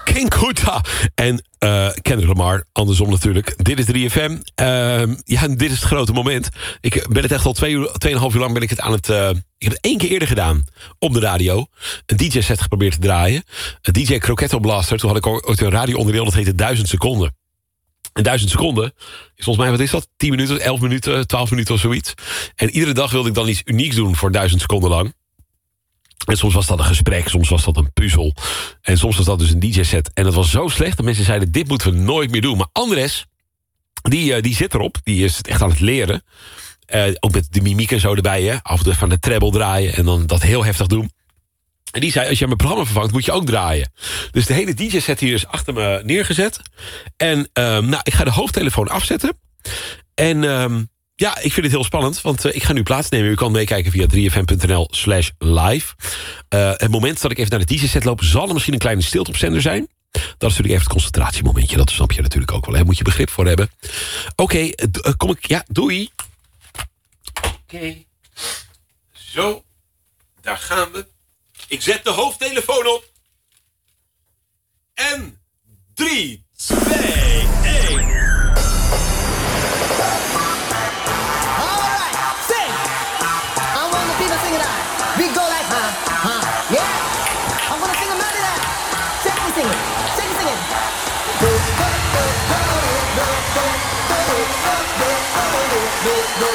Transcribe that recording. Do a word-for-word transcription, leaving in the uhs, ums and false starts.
King Kuta en uh, Kendrick Lamar, andersom natuurlijk. Dit is drie F M. Uh, ja, dit is het grote moment. Ik ben het echt al twee uur, tweeënhalf uur lang ben ik het aan het... Uh, ik heb het één keer eerder gedaan op de radio. Een D J-set geprobeerd te draaien. Een D J Croquetto Blaster. Toen had ik ooit een radio-onderdeel dat heette duizend seconden. En duizend seconden is volgens mij, wat is dat? tien minuten, elf minuten, twaalf minuten of zoiets. En iedere dag wilde ik dan iets unieks doen voor duizend seconden lang. En soms was dat een gesprek, soms was dat een puzzel. En soms was dat dus een D J-set. En dat was zo slecht dat mensen zeiden, dit moeten we nooit meer doen. Maar Andres, die, die zit erop, die is het echt aan het leren. Uh, ook met de mimiek en zo erbij, hè. Af en toe van de treble draaien en dan dat heel heftig doen. En die zei, als je mijn programma vervangt, moet je ook draaien. Dus de hele D J-set hier is achter me neergezet. En um, nou, ik ga de hoofdtelefoon afzetten. En um, ja, ik vind het heel spannend, want uh, ik ga nu plaatsnemen. U kan meekijken via drie f m punt n l slash live. Uh, het moment dat ik even naar de D J-set loop, zal er misschien een kleine stilte op zender zijn. Dat is natuurlijk even het concentratiemomentje. Dat snap je natuurlijk ook wel. Daar moet je begrip voor hebben. Oké, okay, uh, kom ik... Ja, doei. Oké. Okay. Zo. Daar gaan we. Ik zet de hoofdtelefoon op. En drie, twee, één. Alright, sing. I want the people sing it out. We go like, huh, huh, yeah. I'm gonna sing a melody that. Check me sing it. Check me sing it. Do, do, do, do, do, do, do, do, do, do, do, do, do, do.